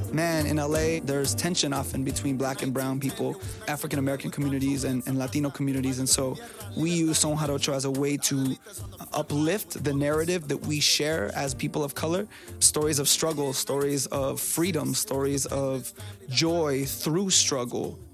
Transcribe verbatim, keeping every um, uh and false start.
Man, in L A, there's tension often between black and brown people, African American communities and, and Latino communities. And so we use Son Jarocho as a way to uplift the narrative that we share as people of color. Stories of struggle, stories of freedom, stories of joy through struggle.